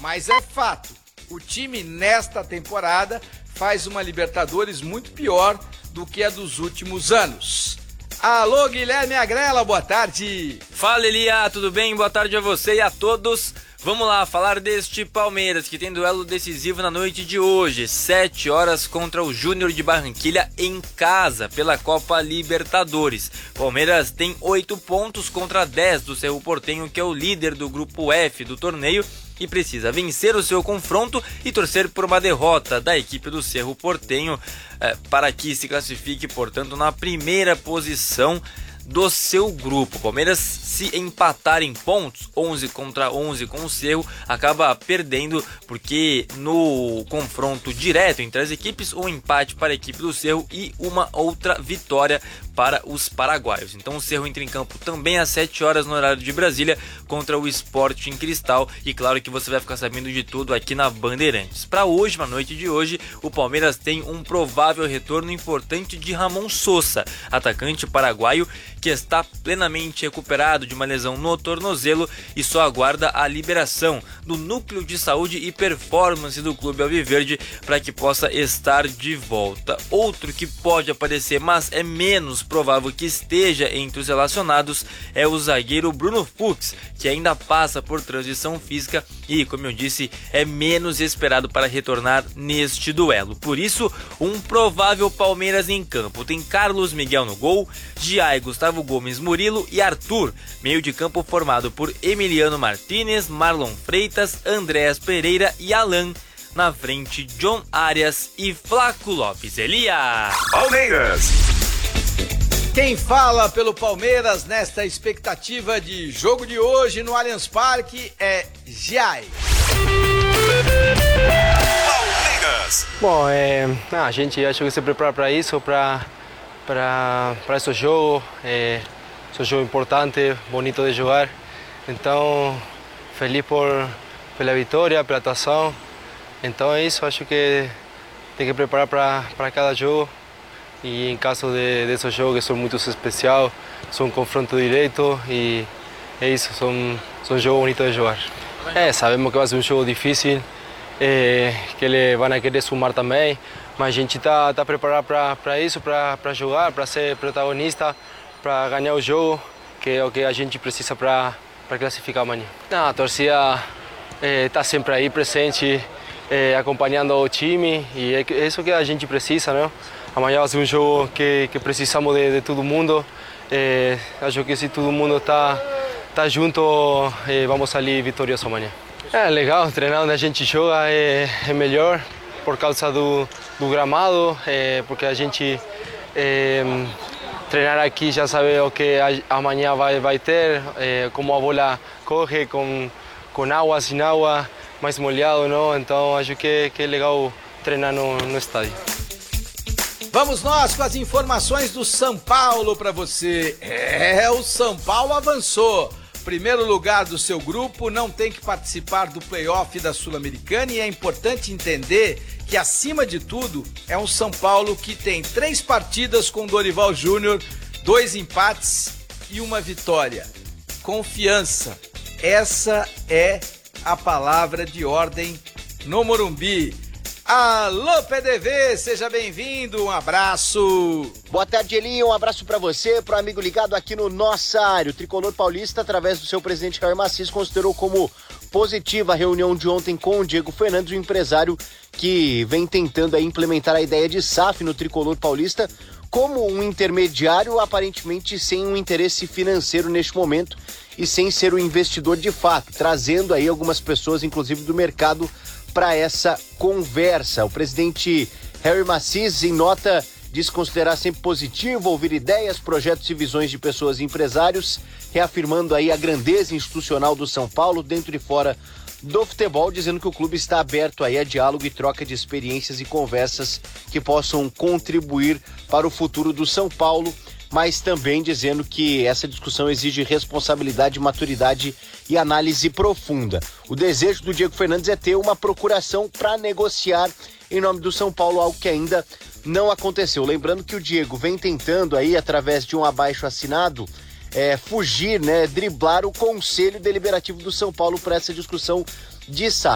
Mas é fato, o time nesta temporada faz uma Libertadores muito pior do que a dos últimos anos. Alô, Guilherme Agrela, boa tarde. Fala, Elia, tudo bem? Boa tarde a você e a todos. Vamos lá falar deste Palmeiras, que tem duelo decisivo na noite de hoje, 7 horas contra o Júnior de Barranquilla em casa, pela Copa Libertadores. Palmeiras tem 8 pontos contra 10 do Cerro Porteño, que é o líder do grupo F do torneio, e precisa vencer o seu confronto e torcer por uma derrota da equipe do Cerro Porteño para que se classifique, portanto, na primeira posição do seu grupo. Palmeiras, se empatar em pontos, 11 contra 11 com o Cerro, acaba perdendo, porque no confronto direto entre as equipes, um empate para a equipe do Cerro e uma outra vitória para os paraguaios. Então o Cerro entra em campo também às 7 horas no horário de Brasília contra o Sporting Cristal, e claro que você vai ficar sabendo de tudo aqui na Bandeirantes. Para hoje, na noite de hoje, o Palmeiras tem um provável retorno importante de Ramon Sosa, atacante paraguaio que está plenamente recuperado de uma lesão no tornozelo e só aguarda a liberação do Núcleo de Saúde e Performance do Clube Alviverde para que possa estar de volta. Outro que pode aparecer, mas é menos provável que esteja entre os relacionados, é o zagueiro Bruno Fux, que ainda passa por transição física e, como eu disse, é menos esperado para retornar neste duelo. Por isso, um provável Palmeiras em campo tem Carlos Miguel no gol, Giai, Gustavo Gomes, Murilo e Arthur, meio de campo formado por Emiliano Martínez, Marlon Freitas, Andréas Pereira e Alan. Na frente, John Arias e Flaco Lopes. Elia! Palmeiras! Quem fala pelo Palmeiras nesta expectativa de jogo de hoje no Allianz Parque é Giai. Palmeiras! Bom, a gente acho que se prepara para isso, para esse jogo. Esse jogo importante, bonito de jogar. Então, feliz pela vitória, pela atuação. Então é isso, acho que tem que preparar para cada jogo. E em caso desse jogo, que são muito especial, são um confronto direto e é isso, são jogos bonitos de jogar. Sabemos que vai ser um jogo difícil, que eles vão querer sumar também, mas a gente está preparado para isso, para jogar, para ser protagonista, para ganhar o jogo, que é o que a gente precisa para classificar amanhã. A torcida está sempre aí presente, acompanhando o time, e é isso que a gente precisa, né? Amanhã vai ser um jogo que precisamos de todo mundo. Acho que se todo mundo está junto, vamos sair vitoriosos amanhã. É legal, treinar onde a gente joga é melhor por causa do gramado, porque a gente treinar aqui já sabe o que amanhã vai ter, como a bola corre, com água, sem água, mais molhado, não? Então acho que é legal treinar no estádio. Vamos nós com as informações do São Paulo para você. O São Paulo avançou. Primeiro lugar do seu grupo, não tem que participar do play-off da Sul-Americana, e é importante entender que, acima de tudo, é um São Paulo que tem 3 partidas com Dorival Júnior, 2 empates e 1 vitória. Confiança. Essa é a palavra de ordem no Morumbi. Alô, PDV, seja bem-vindo, um abraço. Boa tarde, Eli, um abraço para você, para o amigo ligado aqui no Nossa Área. O tricolor paulista, através do seu presidente Jair Macias, considerou como positiva a reunião de ontem com o Diego Fernandes, o empresário que vem tentando implementar a ideia de SAF no tricolor paulista como um intermediário, aparentemente sem um interesse financeiro neste momento e sem ser um investidor de fato, trazendo aí algumas pessoas, inclusive do mercado, para essa conversa. O presidente Jair Macias, em nota, diz considerar sempre positivo ouvir ideias, projetos e visões de pessoas e empresários, reafirmando aí a grandeza institucional do São Paulo dentro e fora do futebol, dizendo que o clube está aberto aí a diálogo e troca de experiências e conversas que possam contribuir para o futuro do São Paulo, mas também dizendo que essa discussão exige responsabilidade, maturidade e análise profunda. O desejo do Diego Fernandes é ter uma procuração para negociar em nome do São Paulo, algo que ainda não aconteceu. Lembrando que o Diego vem tentando aí, através de um abaixo-assinado, fugir, driblar o Conselho Deliberativo do São Paulo para essa discussão de SAF.